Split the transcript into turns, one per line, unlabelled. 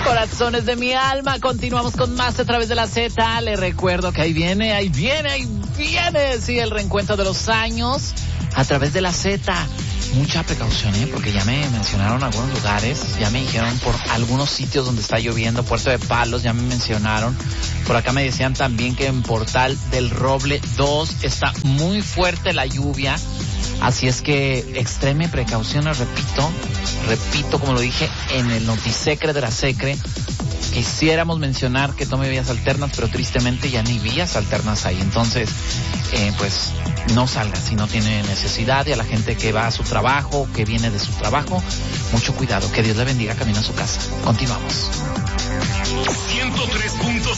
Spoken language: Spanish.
Corazones de mi alma, continuamos con más a través de la Z. Le recuerdo que ahí viene, sí, el reencuentro de los años a través de la Z. Mucha precaución, porque ya me mencionaron algunos lugares, ya me dijeron por algunos sitios donde está lloviendo, Puerto de Palos, ya me mencionaron. Por acá me decían también que en Portal del Roble 2 está muy fuerte la lluvia, así es que extreme precauciones, repito como lo dije en el Notisecre de la Secre. Quisiéramos mencionar que tome vías alternas, pero tristemente ya ni vías alternas hay. Entonces, pues no salga si no tiene necesidad, y a la gente que va a su trabajo, que viene de su trabajo, mucho cuidado. Que Dios le bendiga camino a su casa. Continuamos.
103.5